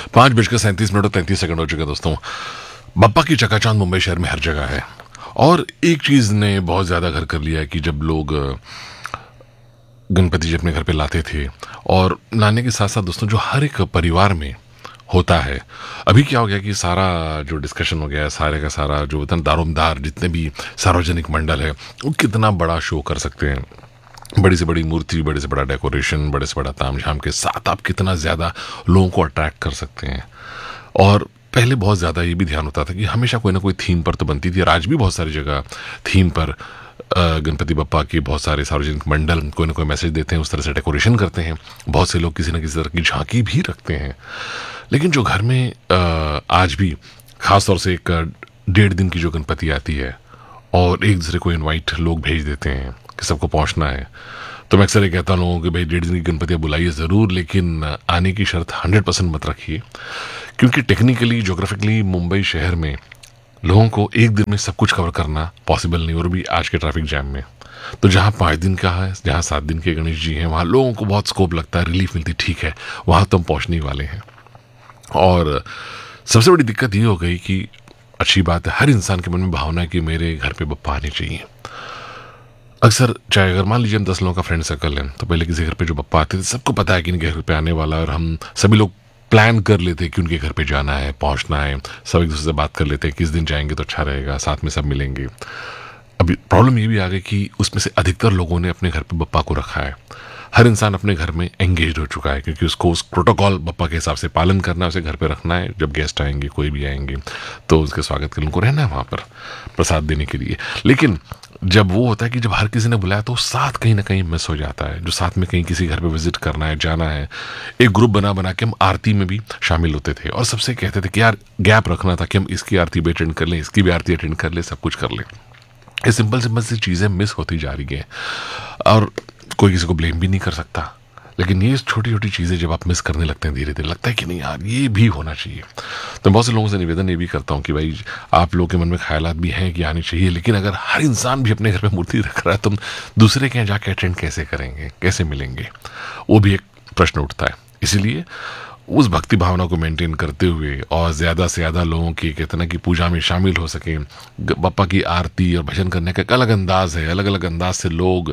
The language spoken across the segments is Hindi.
5:37 हो चुके हैं दोस्तों। बप्पा की चकाचौंध मुंबई शहर में हर जगह है। और एक चीज ने बहुत ज्यादा घर कर लिया है कि जब लोग गणपति जी अपने घर पे लाते थे, और लाने के साथ साथ दोस्तों जो हर एक परिवार में होता है, अभी क्या हो गया कि सारा जो डिस्कशन हो गया है, सारे का सारा जो दारोमदार जितने भी सार्वजनिक मंडल है, वो कितना बड़ा शो कर सकते हैं। बड़ी से बड़ी मूर्ति, बड़े से बड़ा डेकोरेशन, बड़े से बड़ा तामझाम के साथ आप कितना ज़्यादा लोगों को अट्रैक्ट कर सकते हैं। और पहले बहुत ज़्यादा ये भी ध्यान होता था कि हमेशा कोई ना कोई थीम पर तो बनती थी, और आज भी बहुत सारी जगह थीम पर गणपति बप्पा के बहुत सारे सार्वजनिक मंडल कोई ना कोई मैसेज देते हैं, उस तरह से डेकोरेशन करते हैं। बहुत से लोग किसी न किसी तरह की झांकी भी रखते हैं। लेकिन जो घर में आज भी खासतौर से एक 1.5 दिन की जो गणपति आती है, और एक दूसरे को इनवाइट लोग भेज देते हैं कि सबको पहुंचना है, तो मैं अक्सर ये कहता हूँ लोगों कि भाई 1.5 दिन की गणपति बुलाइए ज़रूर, लेकिन आने की शर्त 100% मत रखिए। क्योंकि टेक्निकली ज्योग्राफिकली मुंबई शहर में लोगों को एक दिन में सब कुछ कवर करना पॉसिबल नहीं, और भी आज के ट्रैफिक जैम में। तो जहाँ 5 दिन का है, जहाँ 7 दिन के गणेश जी हैं, वहाँ लोगों को बहुत स्कोप लगता है, रिलीफ मिलती, ठीक है वहाँ तो हम पहुँचने ही वाले हैं। और सबसे बड़ी दिक्कत ये हो गई कि अच्छी बात है, हर इंसान के मन में भावना है कि मेरे घर पे बप्पा आने चाहिए। अक्सर चाहे अगर मान लीजिए हम 10 लोगों का फ्रेंड सर्कल है, तो पहले किसी घर पे जो बप्पा आते थे सबको पता है कि इनके घर पे आने वाला है, और हम सभी लोग प्लान कर लेते हैं कि उनके घर पे जाना है, पहुंचना है। सब एक दूसरे से बात कर लेते हैं किस दिन जाएंगे तो अच्छा रहेगा, साथ में सब मिलेंगे। अभी प्रॉब्लम ये भी आ गई कि उसमें से अधिकतर लोगों ने अपने घर पे बप्पा को रखा है। हर इंसान अपने घर में एंगेज हो चुका है, क्योंकि उसको उस प्रोटोकॉल बप्पा के हिसाब से पालन करना है, उसे घर पे रखना है। जब गेस्ट आएंगे, कोई भी आएंगे, तो उसके स्वागत के लिए उनको रहना है वहाँ पर प्रसाद देने के लिए। लेकिन जब वो होता है कि जब हर किसी ने बुलाया, तो साथ कहीं ना कहीं मिस हो जाता है। जो साथ में कहीं किसी घर पे विजिट करना है, जाना है, एक ग्रुप बना बना के हम आरती में भी शामिल होते थे, और सबसे कहते थे कि यार गैप रखना था कि हम इसकी आरती भी अटेंड कर लें, इसकी भी आरती अटेंड कर लें, सब कुछ कर लें। ये सिंपल सिंपल सी चीज़ें मिस होती जा रही हैं, और कोई किसी को ब्लेम भी नहीं कर सकता। लेकिन ये छोटी छोटी चीज़ें जब आप मिस करने लगते हैं, धीरे धीरे लगता है कि नहीं यार ये भी होना चाहिए। तो बहुत से लोगों से निवेदन ये भी करता हूँ कि भाई आप लोगों के मन में ख्यालात भी हैं कि आनी चाहिए, लेकिन अगर हर इंसान भी अपने घर पे मूर्ति रख रहा है, तो हम दूसरे के यहाँ जाके अटेंड कैसे करेंगे, कैसे मिलेंगे, वो भी एक प्रश्न उठता है। इसीलिए उस भक्ति भावना को मेंटेन करते हुए, और ज़्यादा से ज़्यादा लोगों की कहते ना कि पूजा में शामिल हो सके, बप्पा की आरती और भजन करने का एक अलग अंदाज है, अलग अलग अंदाज से लोग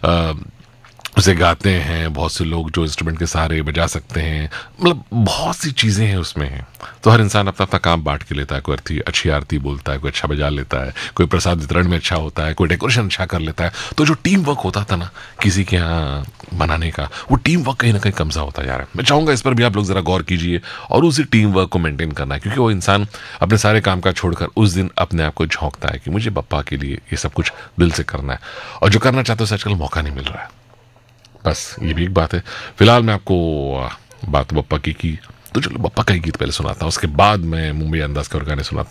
उसे गाते हैं। बहुत से लोग जो इंस्ट्रूमेंट के सहारे बजा सकते हैं, मतलब बहुत सी चीज़ें हैं उसमें हैं। तो हर इंसान अपना अपना काम बांट के लेता है। कोई अच्छी आरती बोलता है, कोई अच्छा बजा लेता है, कोई प्रसाद वितरण में अच्छा होता है, कोई डेकोरेशन अच्छा कर लेता है। तो जो टीम वर्क होता था ना किसी के यहाँ बनाने का, वो टीम वर्क कहीं ना कहीं कमज़ा होता जा रहा है। मैं चाहूँगा इस पर भी आप लोग ज़रा गौर कीजिए, और उसी टीम वर्क को मेंटेन करना है। क्योंकि वो इंसान अपने सारे काम का छोड़कर उस दिन अपने आप को झोंकता है कि मुझे बप्पा के लिए ये सब कुछ दिल से करना है, और जो करना चाहते हो आजकल मौका नहीं मिल रहा है। बस ये भी एक बात है। फिलहाल मैं आपको बात बप्पा की तो चलो बप्पा का ही गीत पहले सुनाता हूँ, उसके बाद मैं मुंबई अंदाज के और गाने सुनाता हूँ।